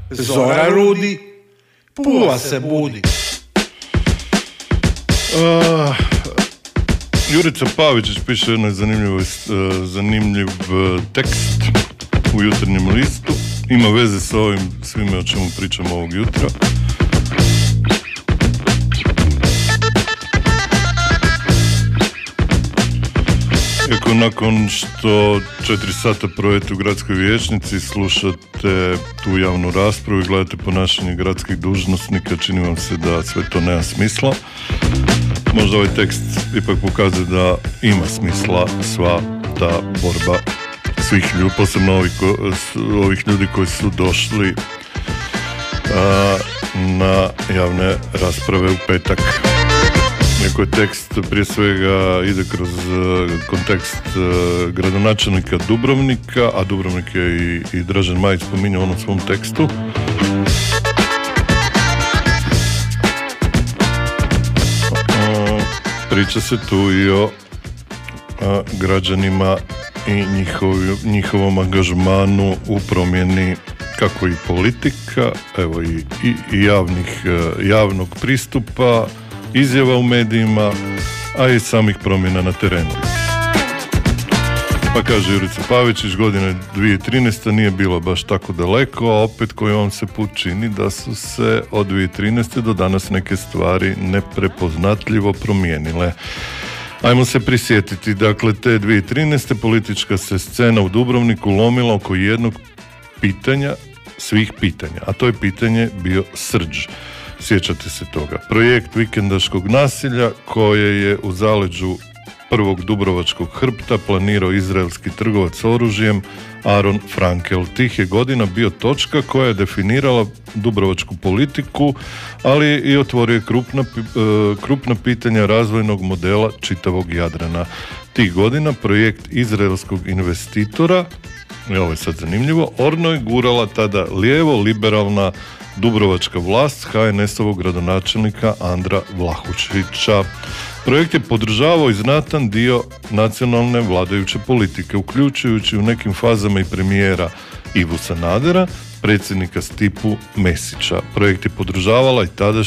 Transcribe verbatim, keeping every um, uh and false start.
Zora rudi, Pula se budi. Uh, Jurica Pavičić piše jedan zanimljiv, uh, zanimljiv uh, tekst u Jutarnjem listu. Ima veze sa ovim svime o čemu pričamo ovog jutra. Iako nakon što četiri sata provedete u gradskoj vijećnici, slušate tu javnu raspravu i gledate ponašanje gradskih dužnosnika, čini vam se da sve to nema smisla. Možda ovaj tekst ipak pokazuje da ima smisla sva ta borba svih ljudi, posebno ovih, ovih ljudi koji su došli a, na javne rasprave u petak. Iako je tekst prije svega ide kroz uh, kontekst uh, gradonačelnika Dubrovnika, a Dubrovnik je i, i Dražen Majić spominjao u onom svom tekstu. Uh, priča se tu i o uh, građanima i njihovi, njihovom angažmanu u promjeni kako i politika, evo i, i, i javnih, uh, javnog pristupa, izjava u medijima, a i samih promjena na terenu. Pa kaže Jurica Pavičić, godine dvije tisuće trinaeste nije bilo baš tako daleko, a opet koji vam se put čini da su se od dvije tisuće trinaeste do danas neke stvari neprepoznatljivo promijenile. Ajmo se prisjetiti, dakle te dvije tisuće trinaeste politička se scena u Dubrovniku lomila oko jednog pitanja, svih pitanja, a to je pitanje bio Srđ. Sjećate se toga. Projekt vikendaškog nasilja koje je u zaleđu prvog dubrovačkog hrbta planirao izraelski trgovac oružjem Aron Frankel. Tih je godina bio točka koja je definirala dubrovačku politiku, ali i otvorio krupna, krupna pitanja razvojnog modela čitavog Jadrana. Tih godina projekt izraelskog investitora, i ovo je sad zanimljivo, orno je gurala tada lijevo liberalna dubrovačka vlast ha en es-ovog gradonačelnika Andra Vlahušića. Projekt je podržavao i znatan dio nacionalne vladajuće politike, uključujući u nekim fazama i premijera Ivu Sanadera, predsjednika Stipu Mesića. Projekt je podržavala i tada